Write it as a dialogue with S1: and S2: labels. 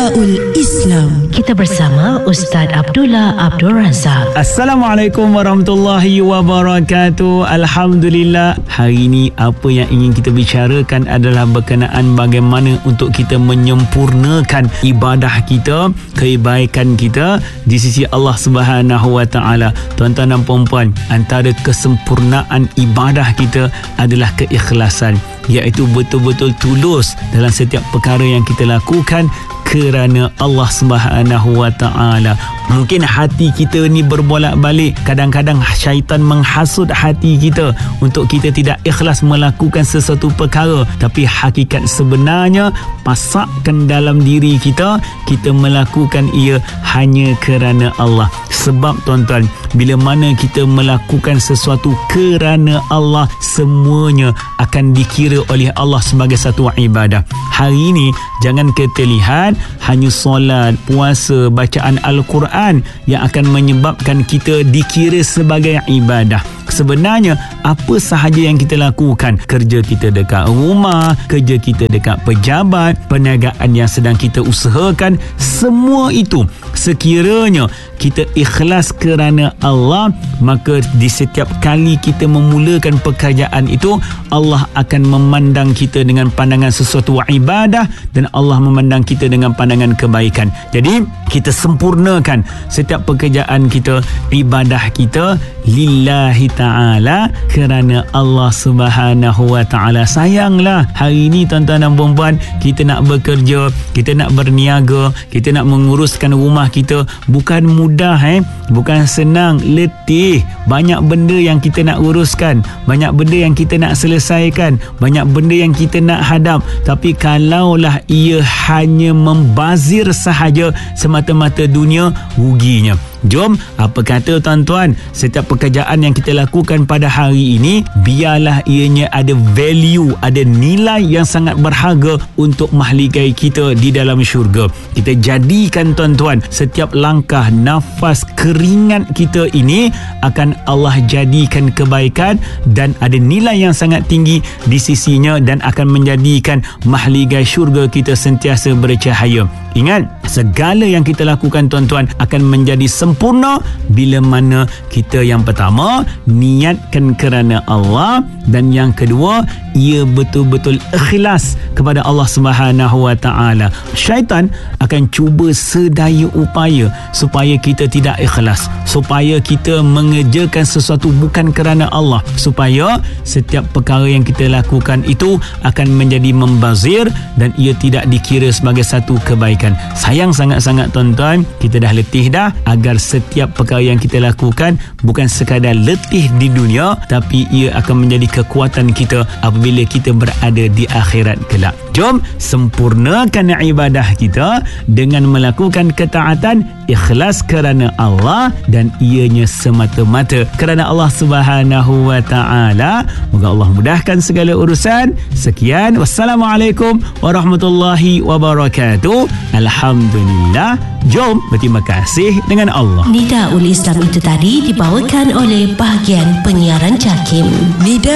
S1: Nidaul Islam.
S2: Kita bersama Ustaz Abdullah Abdul Razak.
S3: Assalamualaikum warahmatullahi wabarakatuh. Alhamdulillah, hari ini apa yang ingin kita bicarakan adalah berkenaan bagaimana untuk kita menyempurnakan ibadah kita, kebaikan kita di sisi Allah Subhanahu wa taala. Tuan-tuan dan puan-puan, antara kesempurnaan ibadah kita adalah keikhlasan, iaitu betul-betul tulus dalam setiap perkara yang kita lakukan kerana Allah Subhanahu wa taala. Mungkin hati kita ni berbolak-balik, kadang-kadang syaitan menghasut hati kita untuk kita tidak ikhlas melakukan sesuatu perkara, tapi hakikat sebenarnya pasakkan dalam diri kita, kita melakukan ia hanya kerana Allah. Sebab tuan-tuan, bila mana kita melakukan sesuatu kerana Allah, semuanya akan dikira oleh Allah sebagai satu ibadah. Hari ini jangan kita lihat hanya solat, puasa, bacaan Al-Quran yang akan menyebabkan kita dikira sebagai ibadah. Sebenarnya apa sahaja yang kita lakukan, kerja kita dekat rumah, kerja kita dekat pejabat, perniagaan yang sedang kita usahakan, semua itu sekiranya kita ikhlas kerana Allah, maka di setiap kali kita memulakan pekerjaan itu, Allah akan memandang kita dengan pandangan sesuatu ibadah dan Allah memandang kita dengan pandangan kebaikan. Jadi kita sempurnakan setiap pekerjaan kita, ibadah kita lillahi ta'ala, kerana Allah Subhanahu wa ta'ala. Sayanglah hari ini tuan-tuan dan puan-puan, kita nak bekerja, kita nak berniaga, kita nak menguruskan rumah kita, bukan mudah, bukan senang, letih. Banyak benda yang kita nak uruskan, banyak benda yang kita nak selesaikan, banyak benda yang kita nak hadap. Tapi kalaulah ia hanya membazir sahaja semata-mata dunia, ruginya. Jom, apa kata tuan-tuan, setiap pekerjaan yang kita lakukan pada hari ini, biarlah ianya ada value, ada nilai yang sangat berharga untuk mahligai kita di dalam syurga. Kita jadikan tuan-tuan, setiap langkah, nafas, keringat kita ini akan Allah jadikan kebaikan dan ada nilai yang sangat tinggi di sisinya dan akan menjadikan mahligai syurga kita sentiasa bercahaya. Ingat, segala yang kita lakukan tuan-tuan akan menjadi sempurna bila mana kita yang pertama niatkan kerana Allah, dan yang kedua ia betul-betul ikhlas kepada Allah Subhanahu wa taala. Syaitan akan cuba sedaya upaya supaya kita tidak ikhlas, supaya kita mengerjakan sesuatu bukan kerana Allah, supaya setiap perkara yang kita lakukan itu akan menjadi membazir dan ia tidak dikira sebagai satu kebaikan. Sayang sangat-sangat tuan-tuan, kita dah letih dah agar setiap perkara yang kita lakukan bukan sekadar letih di dunia, tapi ia akan menjadi kekuatan kita apabila kita berada di akhirat kelak. Jom sempurnakan ibadah kita dengan melakukan ketaatan, ikhlas kerana Allah dan ianya semata-mata kerana Allah Subhanahu wa taala. Moga Allah mudahkan segala urusan. Sekian, wassalamualaikum warahmatullahi wabarakatuh. Alhamdulillah. Jom berterima kasih dengan Allah.
S2: Nidaul Islam itu tadi dibawakan oleh bahagian penyiaran JAKIM.